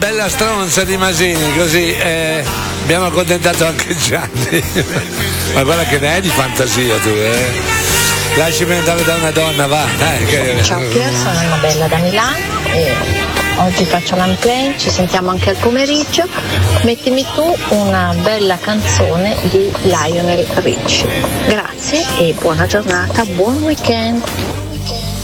Bella stronza di Masini, così abbiamo accontentato anche Gianni. Ma guarda che ne hai di fantasia tu, Lasciami andare da una donna, va. Ciao Pier, sono Annabella da Milano e oggi faccio l'unplay, ci sentiamo anche al pomeriggio. Mettimi tu una bella canzone di Lionel Richie. Grazie e buona giornata, buon weekend.